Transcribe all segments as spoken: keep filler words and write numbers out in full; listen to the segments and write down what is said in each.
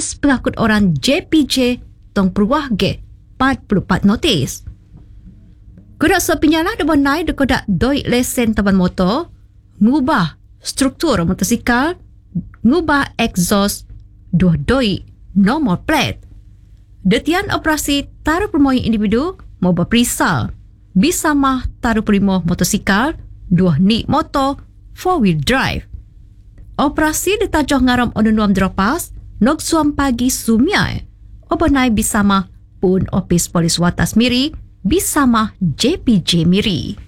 kes pengakut orang J P J tong peruah ge empat puluh empat notis. Kudak sepinyala depan naik dekodak doi lesen taban motor, ngubah struktur motosikal, ngubah exhaust, dua doi nomor plate. Detian operasi taruh permoy individu mau berperisal. Bisa mah taruh perimoh motosikal, dua ni motor, four wheel drive. Operasi ditajoh ngaram onunuam dropas, nok suam pagi sumiai. Obanai bisa mah pun opis polis watas miri, bisa mah J P J miri.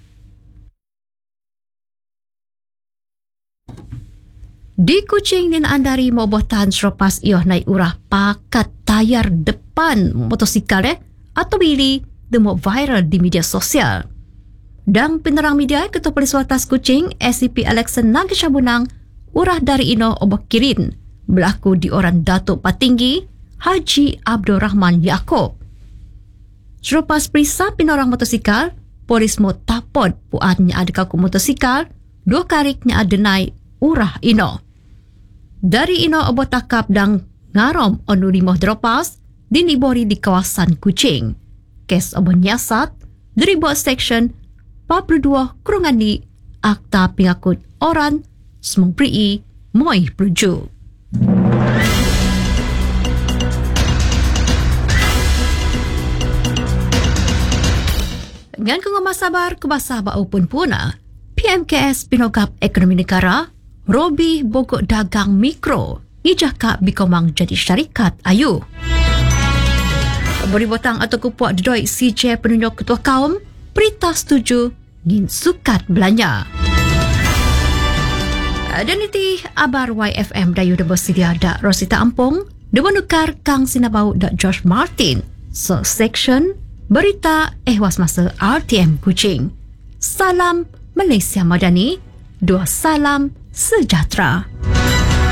Di Kuching din andari mau botan seropas ioh naik urah pakat tayar depan motosikal eh, atau bili demo viral di media sosial. Dan penerang media Ketua Polis Watas Kuching S C P Alexan Nagashabunang urah dari ino obak kirin berlaku di orang Datuk Patinggi Haji Abdul Rahman Yaakob. Selepas perisa pinorang motosikal, polis mo tapod puatnya ada kaku motosikal, dua kariknya ada naik urah ino. Dari ino obo takap dan ngarom onu limoh dropas dinibori di kawasan Kuching. Kes obo nyasat dari buat seksyen empat puluh dua kurungan ni Akta Pengakut Orang Semung Prii Moi Perujuk. Ngan kong masabar kubasa ba upun puna, P M K S Pinogap Ekonomi Negara, Robi Bogok Dagang Mikro, ijaka bikomang jadi syarikat ayu. Beri botang atau kupuak didoi C J penunjuk ketua kaum, perintah setuju, ngin sukat belanja. Dan itu abar Y F M dayu da bersedia da Rosita Ampong, da menukar Kang Sinabau da George Martin, so section berita ehwas masa R T M Kuching. Salam Malaysia Madani, dua salam sejahtera.